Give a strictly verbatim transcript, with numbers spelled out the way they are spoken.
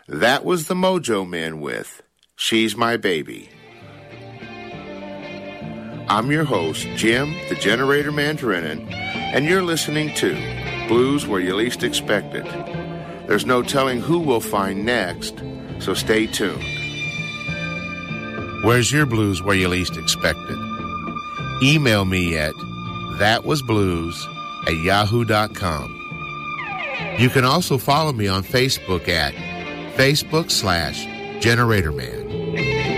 That was the Mojo Men with She's My Baby. I'm your host, Jim, the Generator Mandarinin, and you're listening to Blues Where You Least Expect It. There's no telling who we'll find next, so stay tuned. Where's your blues where you least expect it? Email me at thatwasblues at yahoo dot com. You can also follow me on Facebook at Facebook slash Generator Man.